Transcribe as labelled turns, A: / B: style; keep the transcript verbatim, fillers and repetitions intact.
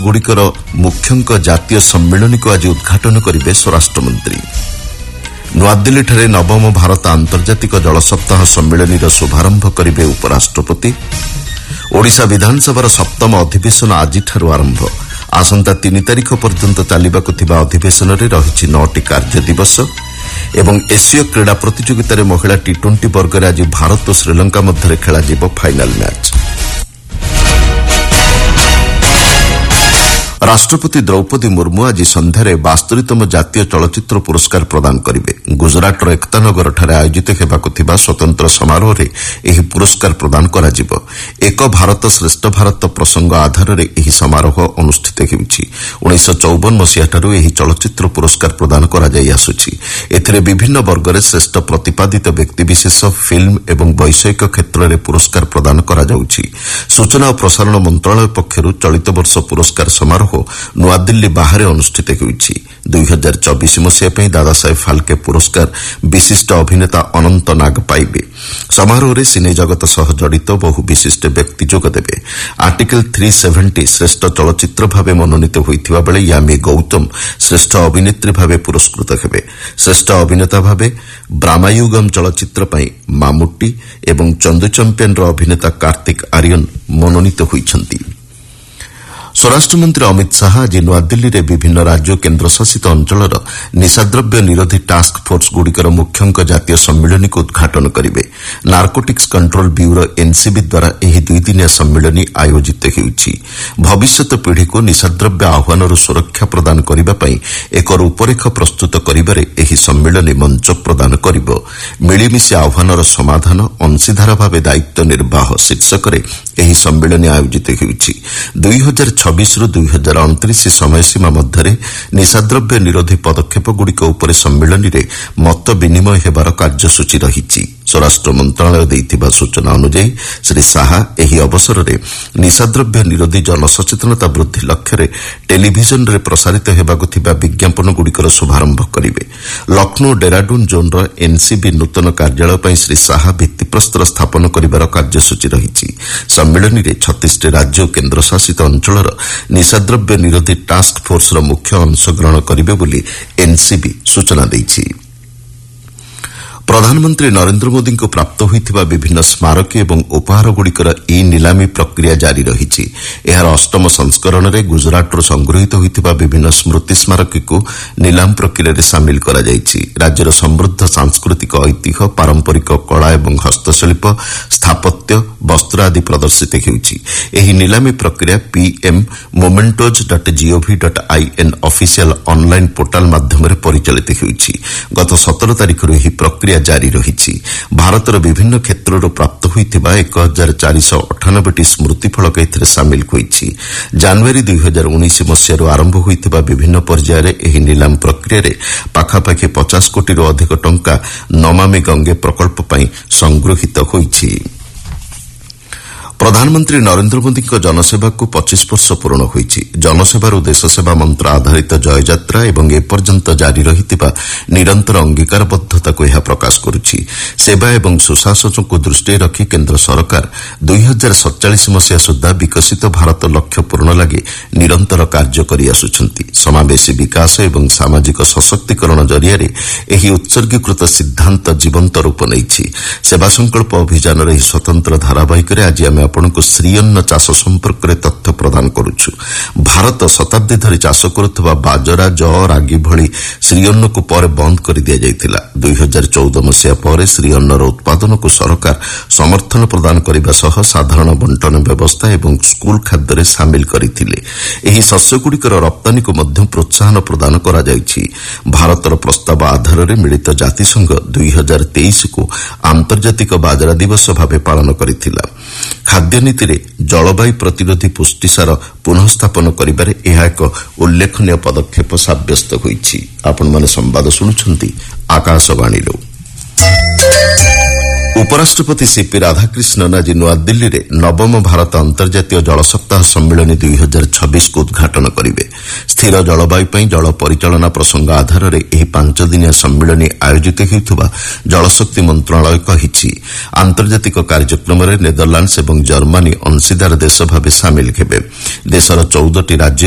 A: ଗୁଡିକର ମୁଖ୍ୟଙ୍କ ଜାତୀୟ ସମ୍ମିଳନୀକୁ ଆଜି ଉଦ୍ଘାଟନ କରିବେ ସ୍ୱରାଷ୍ଟ୍ରମନ୍ତ୍ରୀ। ନୂଆଦିଲ୍ଲୀଠାରେ ନବମ ଭାରତ ଆନ୍ତର୍ଜାତିକ ଜଳ ସପ୍ତାହ ସମ୍ମିଳନୀର ଶୁଭାରମ୍ଭ କରିବେ ଉପରାଷ୍ଟ୍ରପତି। ଓଡ଼ିଶା ବିଧାନସଭାର ସପ୍ତମ ଅଧିବେଶନ ଆଜିଠାରୁ ଆରମ୍ଭ। ଆସନ୍ତା ତିନି ତାରିଖ ପର୍ଯ୍ୟନ୍ତ ଚାଲିବାକୁ ଥିବା ଅଧିବେଶନରେ ରହିଛି ନଅଟି କାର୍ଯ୍ୟ ଦିବସ ଏବଂ ଏସୀୟ କ୍ରୀଡ଼ା ପ୍ରତିଯୋଗିତାରେ ମହିଳା ଟି ଟ୍ୱେଣ୍ଟି ବର୍ଗରେ ଆଜି ଭାରତ ଓ ଶ୍ରୀଲଙ୍କା ମଧ୍ୟରେ ଖେଳାଯିବ ଫାଇନାଲ୍ ମ୍ୟାଚ୍। ରାଷ୍ଟ୍ରପତି ଦ୍ରୌପଦୀ ମୁର୍ମୁ ଆଜି ସନ୍ଧ୍ୟାରେ ବାସ୍ତରୀତମ ଜାତୀୟ ଚଳଚ୍ଚିତ୍ର ପୁରସ୍କାର ପ୍ରଦାନ କରିବେ। ଗୁଜରାଟର ଏକତାନଗରଠାରେ ଆୟୋଜିତ ହେବାକୁ ଥିବା ସ୍ୱତନ୍ତ୍ର ସମାରୋହରେ ଏହି ପୁରସ୍କାର ପ୍ରଦାନ କରାଯିବ। ଏକ ଭାରତ ଶ୍ରେଷ୍ଠ ଭାରତ ପ୍ରସଙ୍ଗ ଆଧାରରେ ଏହି ସମାରୋହ ଅନୁଷ୍ଠିତ ହେଉଛି। ଉଣେଇଶହ ଚଉବନ ମସିହାଠାରୁ ଏହି ଚଳଚ୍ଚିତ୍ର ପୁରସ୍କାର ପ୍ରଦାନ କରାଯାଇ ଆସୁଛି। ଏଥିରେ ବିଭିନ୍ନ ବର୍ଗରେ ଶ୍ରେଷ୍ଠ ପ୍ରତିପାଦିତ ବ୍ୟକ୍ତିବିଶେଷ, ଫିଲ୍ମ ଏବଂ ବୈଷୟିକ କ୍ଷେତ୍ରରେ ପୁରସ୍କାର ପ୍ରଦାନ କରାଯାଉଛି। ସୂଚନା ଓ ପ୍ରସାରଣ ମନ୍ତ୍ରଣାଳୟ ପକ୍ଷରୁ ଚଳିତ ବର୍ଷ ପୁରସ୍କାର ସମାରୋହ ନୂଆଦିଲ୍ଲୀ ବାହାରେ ଅନୁଷ୍ଠିତ ହେଉଛି। ଦୁଇ ହଜାର ଚବିଶ ମସିହା ପାଇଁ ଦାଦାସାହେବ ଫାଲ୍କେ ପୁରସ୍କାର ବିଶିଷ୍ଟ ଅଭିନେତା ଅନନ୍ତ ନାଗ ପାଇବେ। ସମାରୋହରେ ସିନେ ଜଗତ ସହ ଜଡ଼ିତ ବହୁ ବିଶିଷ୍ଟ ବ୍ୟକ୍ତି ଯୋଗଦେବେ। ଆର୍ଟିକଲ ଥ୍ରୀ ସେଭେଣ୍ଟି ଶ୍ରେଷ୍ଠ ଚଳଚ୍ଚିତ୍ର ଭାବେ ମନୋନୀତ ହୋଇଥିବା ବେଳେ ୟାମି ଗୌତମ ଶ୍ରେଷ୍ଠ ଅଭିନେତ୍ରୀ ଭାବେ ପୁରସ୍କୃତ ହେବେ। ଶ୍ରେଷ୍ଠ ଅଭିନେତା ଭାବେ ବ୍ରାମାୟୁଗମ ଚଳଚ୍ଚିତ୍ର ପାଇଁ ମାମୁଟି ଏବଂ ଚନ୍ଦୁ ଚାମ୍ପିୟନର ଅଭିନେତା କାର୍ତ୍ତିକ ଆର୍ୟନ ମନୋନୀତ ହୋଇଛନ୍ତି। ସ୍ୱରାଷ୍ଟ୍ରମନ୍ତ୍ରୀ ଅମିତ ଶାହା ଆଜି ନୂଆଦିଲ୍ଲୀରେ ବିଭିନ୍ନ ରାଜ୍ୟ ଓ କେନ୍ଦ୍ରଶାସିତ ଅଞ୍ଚଳର ନିଶାଦ୍ରବ୍ୟ ନିରୋଧୀ ଟାସ୍କ ଫୋର୍ସଗୁଡ଼ିକର ମୁଖ୍ୟଙ୍କ ଜାତୀୟ ସମ୍ମିଳନୀକୁ ଉଦ୍ଘାଟନ କରିବେ। ନାର୍କୋଟିକ୍ସ କଣ୍ଟ୍ରୋଲ ବ୍ୟୁରୋ ଏନ୍ସିବି ଦ୍ୱାରା ଏହି ଦୁଇଦିନିଆ ସମ୍ମିଳନୀ ଆୟୋଜିତ ହେଉଛି। ଭବିଷ୍ୟତ ପିଢ଼ିକୁ ନିଶାଦ୍ରବ୍ୟ ଆହ୍ୱାନରୁ ସୁରକ୍ଷା ପ୍ରଦାନ କରିବା ପାଇଁ ଏକ ରୂପରେଖ ପ୍ରସ୍ତୁତ କରିବାରେ ଏହି ସମ୍ମିଳନୀ ମଞ୍ଚ ପ୍ରଦାନ କରିବ। ମିଳିମିଶି ଆହ୍ୱାନର ସମାଧାନ, ଅଂଶୀଦାର ଭାବେ ଦାୟିତ୍ୱ ନିର୍ବାହ ଶୀର୍ଷକରେ ଏହି ସମ୍ମିଳନୀ ଆୟୋଜିତ ହେଉଛି। ଦୁଇ ହଜାର ଛବିଶରୁ ଦୁଇ ହଜାର ଅଣତିରିଶ ସମୟସୀମା ମଧ୍ୟରେ ନିଶାଦ୍ରବ୍ୟ ନିରୋଧୀ ପଦକ୍ଷେପଗୁଡ଼ିକ ଉପରେ ସମ୍ମିଳନୀରେ ମତ ବିନିମୟ ହେବାର କାର୍ଯ୍ୟସୂଚୀ ରହିଛି। ସ୍ୱରାଷ୍ଟ୍ର ମନ୍ତ୍ରଣାଳୟ ଦେଇଥିବା ସୂଚନା ଅନୁଯାୟୀ ଶ୍ରୀ ଶାହା ଏହି ଅବସରରେ ନିଶାଦ୍ରବ୍ୟ ନିରୋଧୀ ଜନସଚେତନତା ବୃଦ୍ଧି ଲକ୍ଷ୍ୟରେ ଟେଲିଭିଜନରେ ପ୍ରସାରିତ ହେବାକୁ ଥିବା ବିଜ୍ଞାପନଗୁଡ଼ିକର ଶୁଭାରମ୍ଭ କରିବେ। ଲକ୍ଷ୍ନୌ ଡେରାଡୁନ୍ ଜୋନ୍ର ଏନ୍ସିବି ନୂତନ କାର୍ଯ୍ୟାଳୟ ପାଇଁ ଶ୍ରୀ ଶାହା ଭିତ୍ତିପ୍ରସ୍ତର ସ୍ଥାପନ କରିବାର କାର୍ଯ୍ୟସୂଚୀ ରହିଛି। ସମ୍ମିଳନୀରେ ଛତିଶଟି ରାଜ୍ୟ ଓ କେନ୍ଦ୍ରଶାସିତ ଅଞ୍ଚଳର ନିଶାଦ୍ରବ୍ୟ ନିରୋଧୀ ଟାସ୍କ ଫୋର୍ସର ମୁଖ୍ୟ ଅଂଶଗ୍ରହଣ କରିବେ ବୋଲି ଏନ୍ସିବି ସୂଚନା ଦେଇଛି। ପ୍ରଧାନମନ୍ତ୍ରୀ ନରେନ୍ଦ୍ର ମୋଦିଙ୍କୁ ପ୍ରାପ୍ତ ହୋଇଥିବା ବିଭିନ୍ନ ସ୍ମାରକୀ ଏବଂ ଉପହାରଗୁଡ଼ିକର ଇ ନିଲାମୀ ପ୍ରକ୍ରିୟା ଜାରି ରହିଛି। ଏହାର ଅଷ୍ଟମ ସଂସ୍କରଣରେ ଗୁଜରାଟରୁ ସଂଗୃହୀତ ହୋଇଥିବା ବିଭିନ୍ନ ସ୍ମୃତି ସ୍ମାରକୀକୁ ନିଲାମ ପ୍ରକ୍ରିୟାରେ ସାମିଲ କରାଯାଇଛି। ରାଜ୍ୟର ସମୃଦ୍ଧ ସାଂସ୍କୃତିକ ଐତିହ୍ୟ, ପାରମ୍ପରିକ କଳା ଏବଂ ହସ୍ତଶିଳ୍ପ, ସ୍ଥାପତ୍ୟ, ବସ୍ତ୍ର ଆଦି ପ୍ରଦର୍ଶିତ ହେଉଛି। ଏହି ନିଲାମୀ ପ୍ରକ୍ରିୟା PM ମୋମେଣ୍ଟୋଜ୍ dot GOV dot IN official online portal ମାଧ୍ୟମରେ ପରିଚାଳିତ ହେଉଛି। ଗତ ସତର ତାରିଖରୁ ଏହି ପ୍ରକ୍ରିୟା ଜାରି ରହିଛି। ଭାରତର ବିଭିନ୍ନ କ୍ଷେତ୍ରରୁ ପ୍ରାପ୍ତ ହୋଇଥିବା ଏକ ହଜାର ଚାରିଶହ ଅଠାନବେଟି ସ୍ମୃତିଫଳକ ଏଥିରେ ସାମିଲ ହୋଇଛି। ଜାନୁଆରୀ ଦୁଇ ହଜାର ଉଣେଇଶ ମସିହାରୁ ଆରମ୍ଭ ହୋଇଥିବା ବିଭିନ୍ନ ପର୍ଯ୍ୟାୟରେ ଏହି ନିଲାମ ପ୍ରକ୍ରିୟାରେ ପାଖାପାଖି ପଚାଶ କୋଟିରୁ ଅଧିକ ଟଙ୍କା ନମାମି ଗଙ୍ଗେ ପ୍ରକଳ୍ପ ପାଇଁ ସଂଗୃହୀତ ହୋଇଛି। ପ୍ରଧାନମନ୍ତ୍ରୀ ନରେନ୍ଦ୍ର ମୋଦିଙ୍କ ଜନସେବାକୁ ପଚିଶ ବର୍ଷ ପୂରଣ ହୋଇଛି। ଜନସେବାରୁ ଦେଶସେବା ମନ୍ତ୍ର ଆଧାରିତ ଜୟଯାତ୍ରା ଏବଂ ଏପର୍ଯ୍ୟନ୍ତ ଜାରି ରହିଥିବା ନିରନ୍ତର ଅଙ୍ଗୀକାରବଦ୍ଧତାକୁ ଏହା ପ୍ରକାଶ କରୁଛି। ସେବା ଏବଂ ସୁଶାସନକୁ ଦୃଷ୍ଟିରେ ରଖି କେନ୍ଦ୍ର ସରକାର ଦୁଇ ହଜାର ସତଚାଳିଶ ମସିହା ସୁଦ୍ଧା ବିକଶିତ ଭାରତ ଲକ୍ଷ୍ୟ ପୂରଣ ଲାଗି ନିରନ୍ତର କାର୍ଯ୍ୟ କରିଆସୁଛନ୍ତି। ସମାବେଶୀ ବିକାଶ ଏବଂ ସାମାଜିକ ସଶକ୍ତିକରଣ ଜରିଆରେ ଏହି ଉତ୍ସର୍ଗୀକୃତ ସିଦ୍ଧାନ୍ତ ଜୀବନ୍ତ ରୂପ ନେଇଛି। ସେବା ସଂକଳ୍ପ ଅଭିଯାନର ଏହି ସ୍ୱତନ୍ତ୍ର ଧାରାବାହିକରେ ଆଜି ଆମେ ଆପଣଙ୍କୁ ଶ୍ରୀଅନ୍ନ ଚାଷ ସମ୍ପର୍କରେ ତଥ୍ୟ ପ୍ରଦାନ କରୁଛୁ। ଭାରତ ଶତାବ୍ଦୀ ଧରି ଚାଷ କରୁଥିବା ବାଜରା, ଜଅ, ରାଗି ଭଳି ଶ୍ରୀଅନ୍ନକୁ ପରେ ବନ୍ଦ କରି ଦିଆଯାଇଥିଲା। ଦୁଇ ହଜାର ଚଉଦ ମସିହା ପରେ ଶ୍ରୀଅନ୍ନର ଉତ୍ପାଦନକୁ ସରକାର ସମର୍ଥନ ପ୍ରଦାନ କରିବା ସହ ସାଧାରଣ ବଣ୍ଟନ ବ୍ୟବସ୍ଥା ଏବଂ ସ୍କୁଲ ଖାଦ୍ୟରେ ସାମିଲ କରିଥିଲେ। ଏହି ଶସ୍ୟଗୁଡ଼ିକର ରପ୍ତାନୀକୁ ମଧ୍ୟ ପ୍ରୋତ୍ସାହନ ପ୍ରଦାନ କରାଯାଇଛି। ଭାରତର ପ୍ରସ୍ତାବ ଆଧାରରେ ମିଳିତ ଜାତିସଂଘ ଦୁଇ ହଜାର ତେଇଶକୁ ଆନ୍ତର୍ଜାତିକ ବାଜରା ଦିବସ ଭାବେ ପାଳନ କରିଥିଲା। ଖାଦ୍ୟନୀତିରେ ଜଳବାୟୁ ପ୍ରତିରୋଧୀ ପୁଷ୍ଟିସାର ପୁନଃସ୍ଥାପନ କରିବାରେ ଏହା ଏକ ଉଲ୍ଲେଖନୀୟ ପଦକ୍ଷେପ ସାବ୍ୟସ୍ତ ହୋଇଛି। ଆପଣମାନେ ସମ୍ବାଦ ଶୁଣୁଛନ୍ତି ଆକାଶବାଣୀରୁ। ଉପରାଷ୍ଟ୍ରପତି ସିପି ରାଧାକ୍ରିଷ୍ଣନ ଆଜି ନୂଆଦିଲ୍ଲୀରେ ନବମ ଭାରତ ଅନ୍ତର୍ଜାତୀୟ ଜଳ ସପ୍ତାହ ସମ୍ମିଳନୀ ଦୁଇ ହଜାର ଛବିଶକୁ ଉଦ୍ଘାଟନ କରିବେ। ସ୍ଥିର ଜଳବାୟୁ ପାଇଁ ଜଳ ପରିଚାଳନା ପ୍ରସଙ୍ଗ ଆଧାରରେ ଏହି ପାଞ୍ଚଦିନିଆ ସମ୍ମିଳନୀ ଆୟୋଜିତ ହେଉଥିବା ଜଳଶକ୍ତି ମନ୍ତ୍ରଣାଳୟ କହିଛି। ଆନ୍ତର୍ଜାତିକ କାର୍ଯ୍ୟକ୍ରମରେ ନେଦରଲ୍ୟାଣ୍ଡସ୍ ଏବଂ ଜର୍ମାନୀ ଅଂଶୀଦାର ଦେଶ ଭାବେ ସାମିଲ ହେବେ। ଦେଶର ଚଉଦଟି ରାଜ୍ୟ